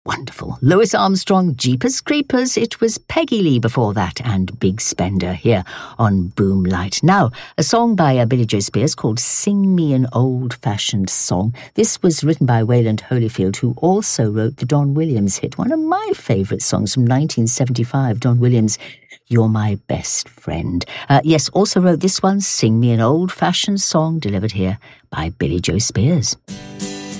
Wonderful. Louis Armstrong, Jeepers Creepers. It was Peggy Lee before that and Big Spender here on Boom Light. Now, a song by Billy Joe Spears called Sing Me an Old-Fashioned Song. This was written by Wayland Holyfield, who also wrote the Don Williams hit, one of my favourite songs from 1975, Don Williams, You're My Best Friend. Yes, also wrote this one, Sing Me an Old-Fashioned Song, delivered here by Billy Joe Spears.